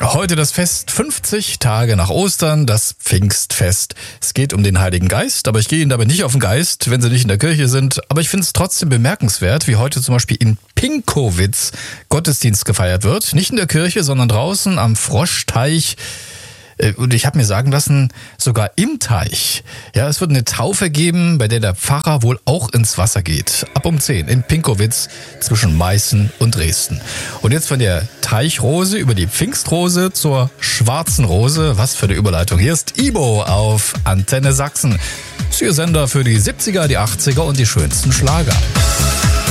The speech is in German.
Heute das Fest 50 Tage nach Ostern, das Pfingstfest. Es geht um den Heiligen Geist, aber ich gehe Ihnen dabei nicht auf den Geist, wenn Sie nicht in der Kirche sind. Aber ich finde es trotzdem bemerkenswert, wie heute zum Beispiel in Pinkowitz Gottesdienst gefeiert wird. Nicht in der Kirche, sondern draußen am Froschteich. Und ich habe mir sagen lassen, sogar im Teich. Ja, es wird eine Taufe geben, bei der der Pfarrer wohl auch ins Wasser geht. Ab um 10 in Pinkowitz zwischen Meißen und Dresden. Und jetzt von der Teichrose über die Pfingstrose zur schwarzen Rose. Was für eine Überleitung. Hier ist Ibo auf Antenne Sachsen. Das ist Ihr Sender für die 70er, die 80er und die schönsten Schlager.